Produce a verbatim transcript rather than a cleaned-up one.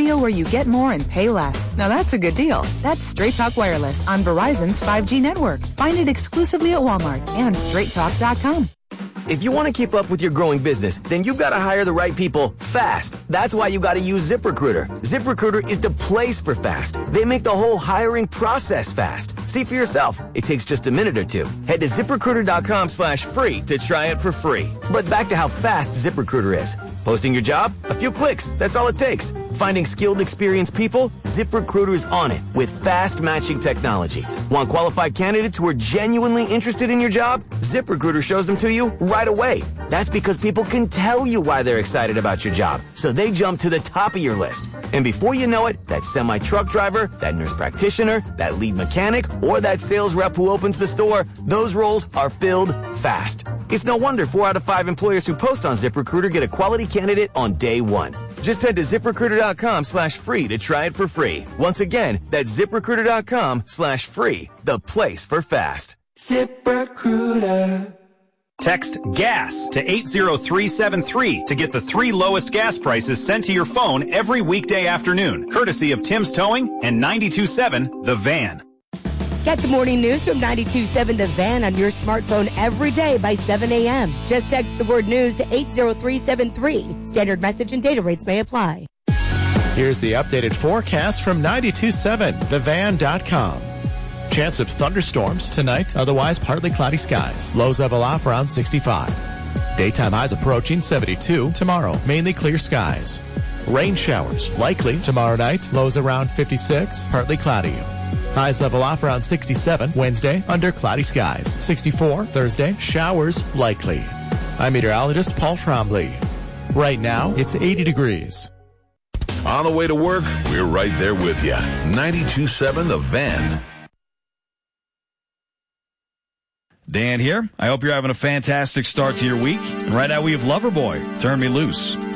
deal where you get more and pay less. Now that's a good deal. That's Straight Talk Wireless on Verizon's five G network. Find it exclusively at Walmart and straight talk dot com. If you want to keep up with your growing business, then you've got to hire the right people fast. That's why you got to use ZipRecruiter. ZipRecruiter is the place for fast. They make the whole hiring process fast. See for yourself. It takes just a minute or two. Head to ZipRecruiter.com slash free to try it for free. But back to how fast ZipRecruiter is. Posting your job? A few clicks. That's all it takes. Finding skilled, experienced people? ZipRecruiter is on it with fast matching technology. Want qualified candidates who are genuinely interested in your job? ZipRecruiter shows them to you right away. That's because people can tell you why they're excited about your job, so they jump to the top of your list. And before you know it, that semi-truck driver, that nurse practitioner, that lead mechanic, or that sales rep who opens the store, those roles are filled fast. It's no wonder four out of five employers who post on ZipRecruiter get a quality candidate on day one. Just head to ZipRecruiter.com slash free to try it for free. Once again, that's ZipRecruiter.com slash free, the place for fast. ZipRecruiter. Text GAS to eight zero three seven three to get the three lowest gas prices sent to your phone every weekday afternoon, courtesy of Tim's Towing and ninety-two point seven The Van. Get the morning news from ninety-two point seven The Van on your smartphone every day by seven a.m. Just text the word news to eight zero three seven three. Standard message and data rates may apply. Here's the updated forecast from ninety-two point seven the van dot com. Chance of thunderstorms tonight, otherwise partly cloudy skies. Lows level off around sixty-five. Daytime highs approaching seventy-two. Tomorrow, mainly clear skies. Rain showers likely tomorrow night. Lows around fifty-six, partly cloudy. Highs level off around sixty-seven. Wednesday, under cloudy skies. sixty-four. Thursday, showers likely. I'm meteorologist Paul Trombley. Right now, it's eighty degrees. On the way to work, we're right there with you. ninety-two point seven The Van. Dan here. I hope you're having a fantastic start to your week. And right now we have Loverboy, Turn Me Loose.